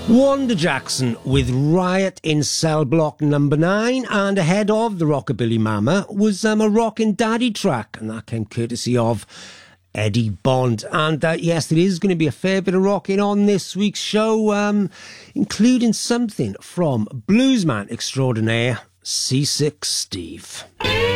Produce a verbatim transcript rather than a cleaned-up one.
Wanda Jackson with Riot in Cell Block number nine, and ahead of the Rockabilly Mama was um, a Rockin' Daddy track, and that came courtesy of Eddie Bond. And uh, yes, there is going to be a fair bit of rocking on this week's show, um, including something from bluesman extraordinaire C six Steve.